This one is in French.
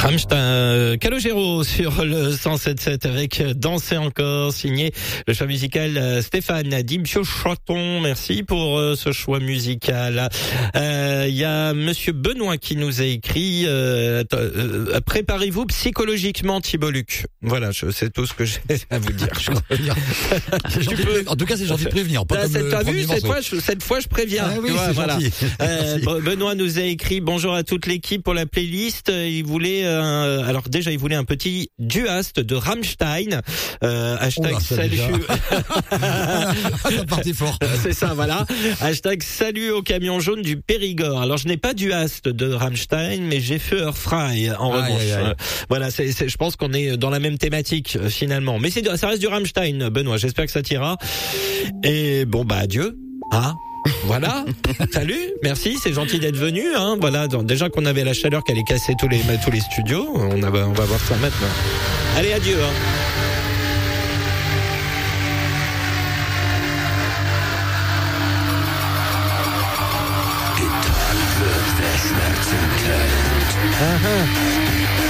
Rammstein, Calogero sur le 107.7 avec Danser encore, signé le choix musical Stéphane Dimcho-Chaton. Merci pour ce choix musical. Il y a Monsieur Benoît qui nous a écrit préparez-vous psychologiquement, Thibault Luc. Voilà, c'est tout ce que j'ai à vous dire. En tout cas, c'est gentil de prévenir. Pas comme t'as vu, cette fois, je préviens. Ah oui, tu vois, c'est voilà. gentil. Benoît nous a écrit bonjour à toute l'équipe pour la playlist. Il voulait alors déjà il voulait un petit duast de Rammstein. Hashtag salut. Ça partait fort. C'est ça, voilà. Hashtag salut au camion jaune du Périgord. Alors je n'ai pas duast de Rammstein, mais j'ai Feuerfrei en revanche. Voilà, je pense qu'on est dans la même thématique finalement. Mais ça reste du Rammstein, Benoît. J'espère que ça t'ira. Et bon bah adieu. Ah. Voilà. Salut, merci, c'est gentil d'être venu. Hein. Voilà, déjà qu'on avait la chaleur qui allait casser tous les studios, on va voir ça maintenant. Allez, adieu. Hein. Getan wird, wer schmerzen kennt.